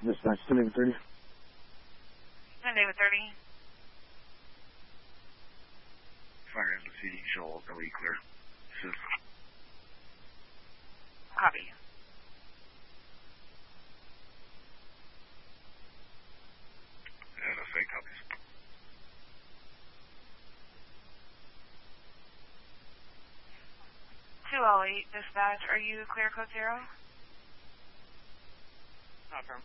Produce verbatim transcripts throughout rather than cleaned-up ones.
Dispatch to David thirty. And David thirty. Fire into C D, Shoal, W clear. Sis. Copy. And F A copies. two oh eight, dispatch, are you clear code zero? Confirm.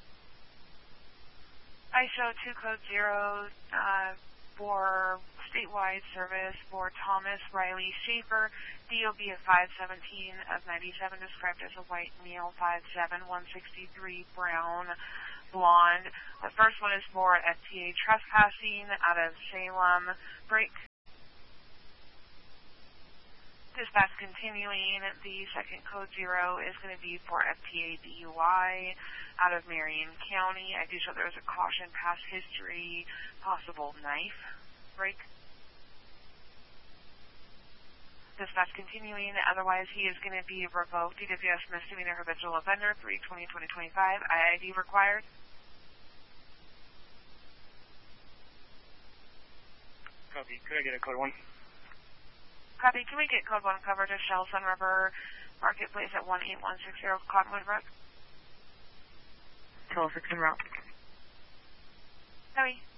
I show two code zeros uh, for statewide service for Thomas Riley Schaefer, D O B of five seventeen of ninety-seven, described as a white male, five seven, one sixty-three, brown, blonde. The first one is for F T A trespassing out of Salem. Break. Dispatch continuing, the second code zero is going to be for F T A D U I out of Marion County. I do show there was a caution, past history, possible knife break. Dispatch continuing, otherwise he is going to be revoked. D W S misdemeanor habitual offender, three twenty twenty twenty-five, I I D required. Copy. Could I get a code one? Copy. Can we get code one coverage of Shell Sun River Marketplace at one eight one six zero Cottonwood Brook? twelve six en route. Copy.